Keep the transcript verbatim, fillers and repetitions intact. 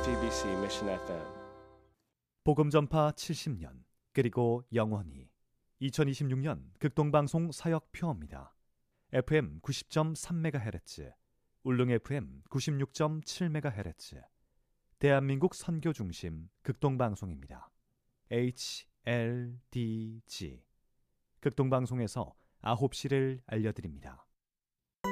티비씨 Mission 에프엠. 복음 전파 칠십 년 그리고 영원히 이천이십육 년 극동방송 사역표입니다. 에프엠 구십 점 삼 메가헤르츠, 울릉 에프엠 구십육 점 칠 메가헤르츠, 대한민국 선교중심 극동방송입니다. 에이치엘디지 극동방송에서 아홉 시를 알려드립니다.